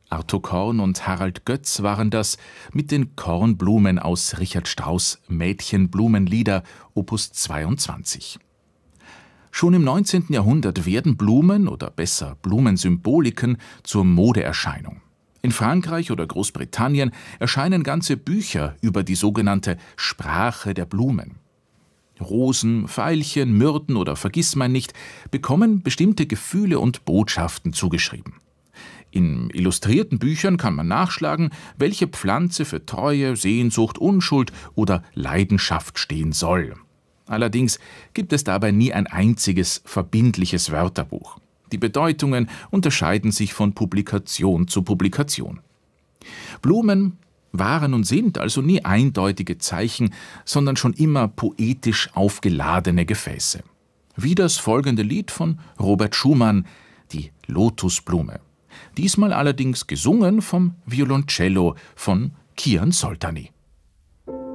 Arthur Korn und Harald Götz waren das mit den Kornblumen aus Richard Strauss' Mädchenblumenlieder Opus 22. Schon im 19. Jahrhundert werden Blumen oder besser Blumensymboliken zur Modeerscheinung. In Frankreich oder Großbritannien erscheinen ganze Bücher über die sogenannte Sprache der Blumen. Rosen, Veilchen, Myrten oder Vergissmeinnicht bekommen bestimmte Gefühle und Botschaften zugeschrieben. In illustrierten Büchern kann man nachschlagen, welche Pflanze für Treue, Sehnsucht, Unschuld oder Leidenschaft stehen soll. Allerdings gibt es dabei nie ein einziges verbindliches Wörterbuch. Die Bedeutungen unterscheiden sich von Publikation zu Publikation. Blumen waren und sind also nie eindeutige Zeichen, sondern schon immer poetisch aufgeladene Gefäße. Wie das folgende Lied von Robert Schumann, die Lotusblume. Diesmal allerdings gesungen vom Violoncello von Kian Soltani.